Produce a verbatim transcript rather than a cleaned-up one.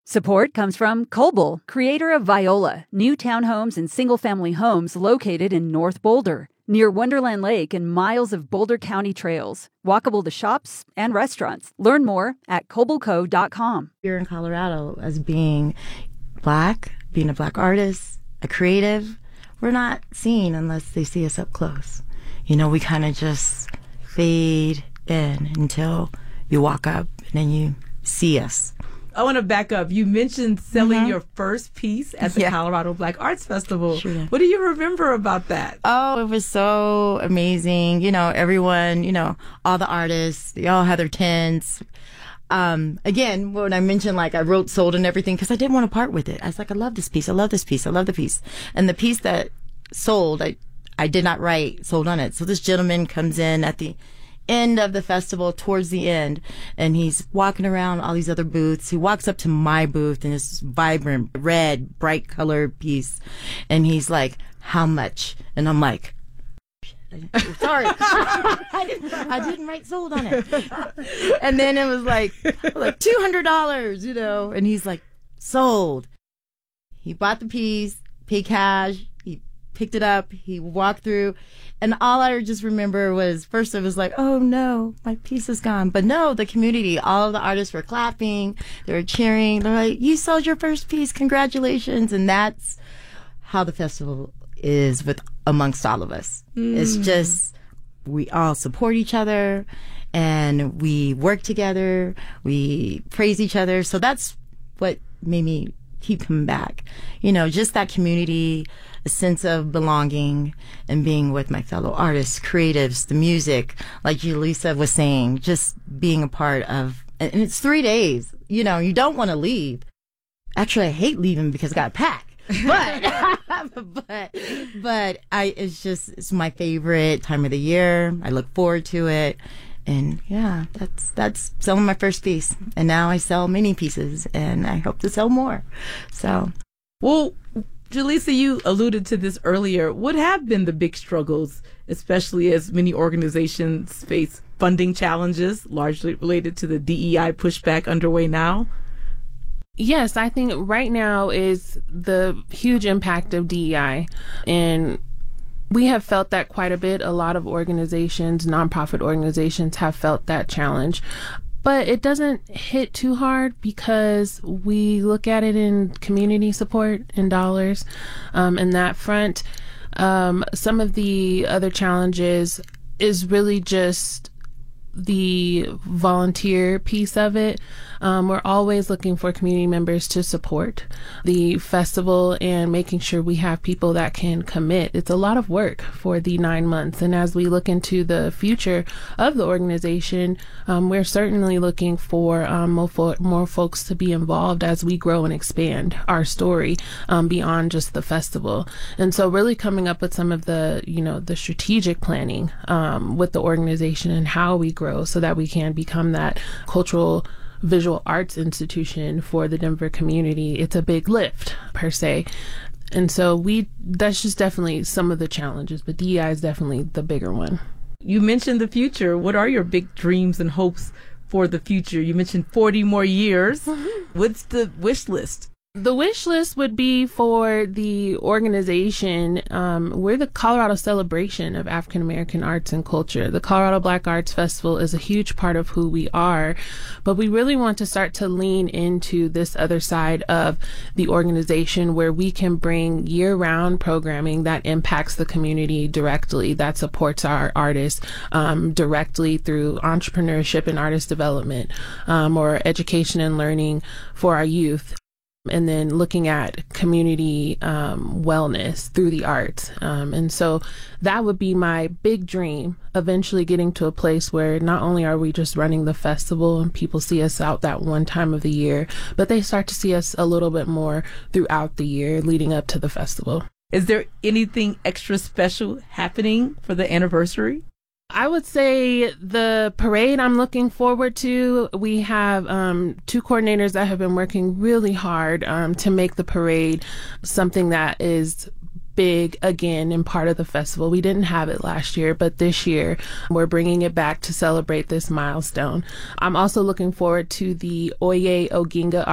Support comes from Coble, creator of Viola, new townhomes and single-family homes located in North Boulder, near Wonderland Lake and miles of Boulder County trails, walkable to shops and restaurants. Learn more at coble co dot com. Here in Colorado, as being Black, being a Black artist, a creative, we're not seen unless they see us up close. You know, we kind of just fade in until you walk up and then you see us. I want to back up. You mentioned selling Mm-hmm. your first piece at the Yeah. Colorado Black Arts Festival. Sure did. What do you remember about that? Oh, it was so amazing. You know, everyone, you know, all the artists, they all had their tents. Um, again, when I mentioned, like, I wrote sold and everything, because I didn't want to part with it. I was like, I love this piece. I love this piece. I love the piece. And the piece that sold, I, I did not write sold on it. So this gentleman comes in at the end of the festival, towards the end, and he's walking around all these other booths. He walks up to my booth in this vibrant red, bright colored piece, and he's like, how much? And I'm like, sorry, I, didn't, I didn't write sold on it. And then it was like, like two hundred dollars, you know, and he's like, sold. He bought the piece, paid cash, he picked it up, he walked through, and all I just remember was, first it was like, oh no, my piece is gone. But no, the community, all of the artists were clapping, they were cheering, they're like, you sold your first piece, congratulations. And that's how the festival is with amongst all of us. Mm. It's just, we all support each other and we work together, we praise each other. So that's what made me keep coming back. You know, just that community, a sense of belonging and being with my fellow artists, creatives, the music, like Julissa was saying, just being a part of, and it's three days, you know, you don't want to leave. Actually, I hate leaving because I got to pack. But, but, but I, it's just, it's my favorite time of the year. I look forward to it. And yeah, that's, that's selling my first piece. And now I sell many pieces and I hope to sell more. So. Well, Julissa, you alluded to this earlier. What have been the big struggles, especially as many organizations face funding challenges, largely related to the D E I pushback underway now? Yes, I think right now is the huge impact of D E I. And we have felt that quite a bit. A lot of organizations, nonprofit organizations, have felt that challenge. But it doesn't hit too hard because we look at it in community support in dollars. Um, in that front, um, some of the other challenges is really just the volunteer piece of it. Um, we're always looking for community members to support the festival and making sure we have people that can commit. It's a lot of work for the nine months. And as we look into the future of the organization, um, we're certainly looking for um, more, fo- more folks to be involved as we grow and expand our story um, beyond just the festival. And so really coming up with some of the, you know, the strategic planning um, with the organization and how we grow so that we can become that cultural visual arts institution for the Denver community. It's a big lift per se. And so we, that's just definitely some of the challenges, but D E I is definitely the bigger one. You mentioned the future. What are your big dreams and hopes for the future? You mentioned forty more years. Mm-hmm. What's the wish list? The wish list would be for the organization. Um, we're the Colorado Celebration of African American Arts and Culture. The Colorado Black Arts Festival is a huge part of who we are, but we really want to start to lean into this other side of the organization where we can bring year-round programming that impacts the community directly, that supports our artists um, directly through entrepreneurship and artist development, um, or education and learning for our youth. And then looking at community um, wellness through the arts. Um, and so that would be my big dream, eventually getting to a place where not only are we just running the festival and people see us out that one time of the year, but they start to see us a little bit more throughout the year leading up to the festival. Is there anything extra special happening for the anniversary? I would say the parade I'm looking forward to. We have um, two coordinators that have been working really hard um, to make the parade something that is big again and part of the festival. We didn't have it last year, but this year we're bringing it back to celebrate this milestone. I'm also looking forward to the Oye Oginga